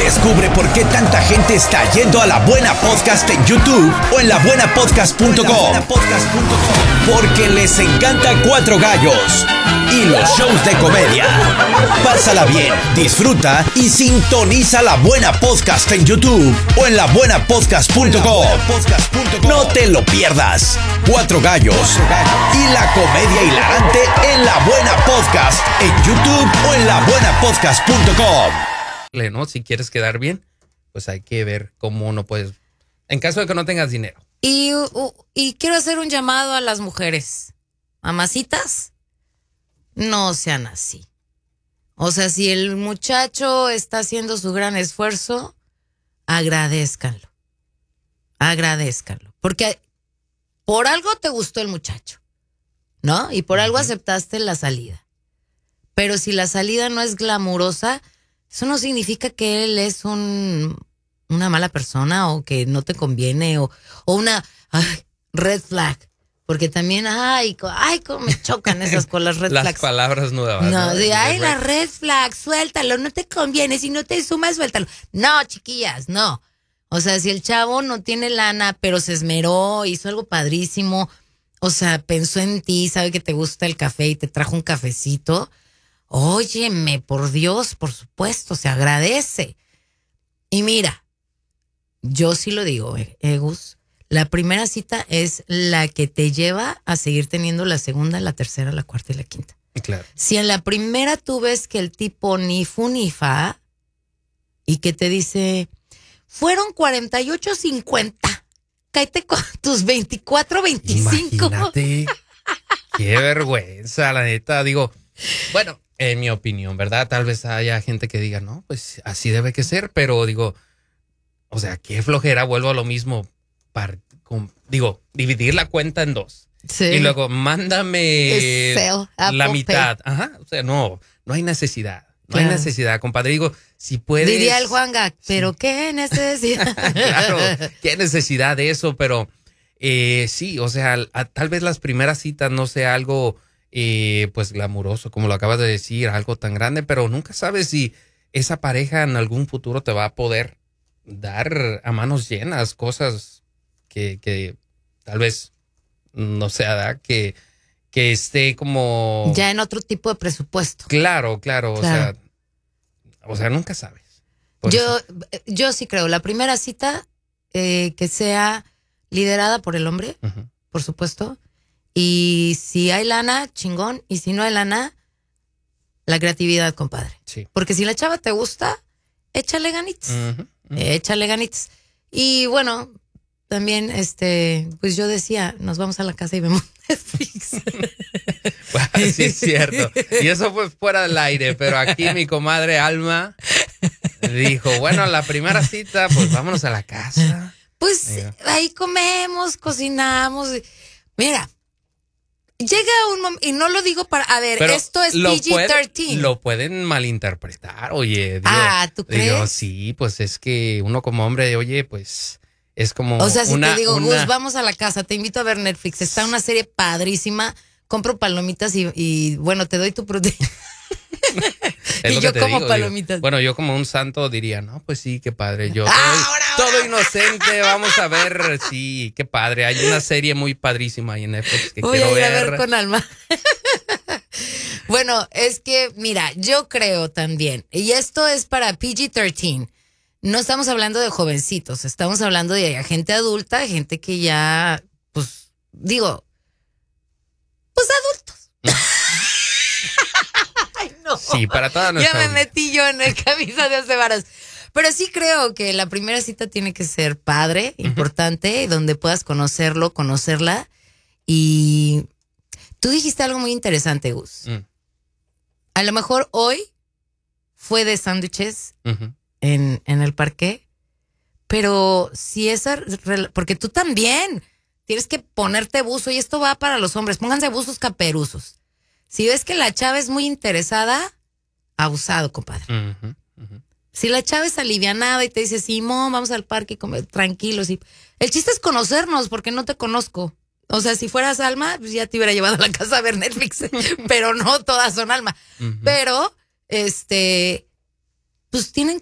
Descubre por qué tanta gente está yendo a La Buena Podcast en YouTube o en labuenapodcast.com. Porque les encanta Cuatro Gallos y los shows de comedia. Pásala bien, disfruta y sintoniza La Buena Podcast en YouTube o en labuenapodcast.com. No te lo pierdas. Cuatro Gallos y la comedia hilarante en La Buena Podcast en YouTube o en labuenapodcast.com. ¿No? Si quieres quedar bien, pues hay que ver cómo no puedes, en caso de que no tengas dinero. Y quiero hacer un llamado a las mujeres. Mamacitas, no sean así. O sea, si el muchacho está haciendo su gran esfuerzo, agradézcanlo. Agradézcanlo. Porque por algo te gustó el muchacho, ¿no? Y por algo aceptaste la salida. Pero si la salida no es glamurosa, eso no significa que él es una mala persona o que no te conviene o una red flag. Porque también, cómo me chocan esas con las red flags. Las palabras nuevas. No, la red flag, suéltalo, no te conviene, si no te sumas, suéltalo. No, chiquillas, no. O sea, si el chavo no tiene lana, pero se esmeró, hizo algo padrísimo, o sea, pensó en ti, sabe que te gusta el café y te trajo un cafecito, óyeme, por Dios, por supuesto, se agradece. Y mira, yo sí lo digo, Gus, la primera cita es la que te lleva a seguir teniendo la segunda, la tercera, la cuarta y la quinta. Claro. Si en la primera tú ves que el tipo ni fu ni fa y que te dice, fueron 48.50, cállate con tus 24.25. Imagínate, qué vergüenza, la neta, digo, bueno, en mi opinión, ¿verdad? Tal vez haya gente que diga, no, pues así debe que ser, pero digo, o sea, qué flojera, vuelvo a lo mismo, dividir la cuenta en dos. Sí. Y luego, mándame la mitad. Pay. Ajá, o sea, no hay necesidad. No hay necesidad, compadre. Digo, si puedes... Diría el Juanga, pero qué necesidad. Claro, qué necesidad de eso, pero sí, o sea, tal vez las primeras citas no sea algo pues glamuroso, como lo acabas de decir, algo tan grande, pero nunca sabes si esa pareja en algún futuro te va a poder dar a manos llenas cosas que tal vez no sea, que esté como... Ya en otro tipo de presupuesto. Claro. O sea, nunca sabes. Yo sí creo, la primera cita que sea liderada por el hombre, por supuesto, y si hay lana, chingón, y si no hay lana, la creatividad, compadre. Sí. Porque si la chava te gusta, échale ganitas. Échale ganitas. Y bueno, también, pues yo decía, nos vamos a la casa y vemos Netflix. Bueno, sí es cierto. Y eso fue fuera del aire, pero aquí mi comadre Alma dijo, bueno, la primera cita, pues vámonos a la casa. Pues ahí comemos, cocinamos. Mira, llega un momento, y no lo digo para, a ver, pero esto es PG-13. Lo pueden malinterpretar, oye. ¿Tú crees? Digo, sí, pues es que uno como hombre, oye, pues es como o sea, si te digo, Gus, vamos a la casa, te invito a ver Netflix, está una serie padrísima, compro palomitas y bueno, te doy tu proteína. Y yo como palomitas. Bueno, yo como un santo diría, no, pues sí, qué padre. Yo todo inocente, vamos a ver, sí, qué padre. Hay una serie muy padrísima ahí en Netflix que quiero ver. Voy a ver con Alma. Bueno, es que, mira, yo creo también, y esto es para PG-13, no estamos hablando de jovencitos, estamos hablando de gente adulta, gente que ya, pues, digo, pues adultos. Ay, no. Sí, para toda nuestra Ya me metí yo en el camisa de 11 varas. Pero sí creo que la primera cita tiene que ser padre, importante, donde puedas conocerlo, conocerla. Y tú dijiste algo muy interesante, Gus. A lo mejor hoy fue de sándwiches en el parque, pero si porque tú también tienes que ponerte buzo, y esto va para los hombres, pónganse buzos caperuzos. Si ves que la chava es muy interesada, abusado, compadre. Si la chava es alivianada y te dice, Simón, vamos al parque y comer tranquilos. El chiste es conocernos, porque no te conozco. O sea, si fueras Alma, pues ya te hubiera llevado a la casa a ver Netflix. Pero no todas son Alma. Pero, pues